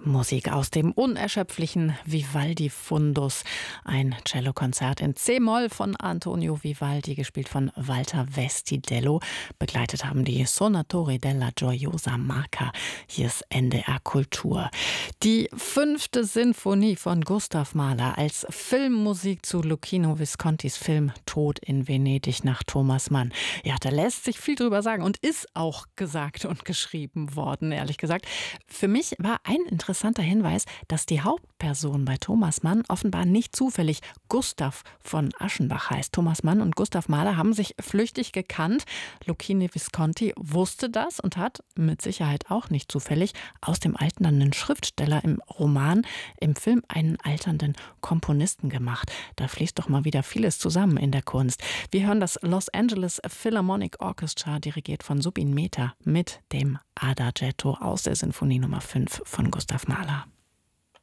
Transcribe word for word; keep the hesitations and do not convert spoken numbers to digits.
Musik aus dem unerschöpflichen Vivaldi-Fundus. Ein Cellokonzert in C-Moll von Antonio Vivaldi, gespielt von Walter Vestidello. Begleitet haben die Sonatori della Gioiosa Marca. Hier ist N D R Kultur. Die fünfte Sinfonie von Gustav Mahler als Filmmusik zu Luchino Viscontis Film Tod in Venedig nach Thomas Mann. Ja, da lässt sich viel drüber sagen und ist auch gesagt und geschrieben worden, ehrlich gesagt. Für mich war ein interessanter Hinweis, dass die Hauptperson bei Thomas Mann offenbar nicht zufällig Gustav von Aschenbach heißt. Thomas Mann und Gustav Mahler haben sich flüchtig gekannt. Luchino Visconti wusste das und hat mit Sicherheit auch nicht zufällig aus dem alternden Schriftsteller im Roman im Film einen alternden Komponisten gemacht. Da fließt doch mal wieder vieles zusammen in der Kunst. Wir hören das Los Angeles Philharmonic Orchestra, dirigiert von Zubin Mehta, mit dem Adagietto aus der Sinfonie Nummer fünf von Gustav Mahler.